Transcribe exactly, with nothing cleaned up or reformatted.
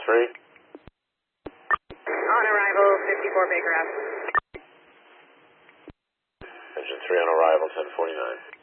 three. On arrival, fifty-four Baker Ave. Engine three on arrival, ten forty-nine.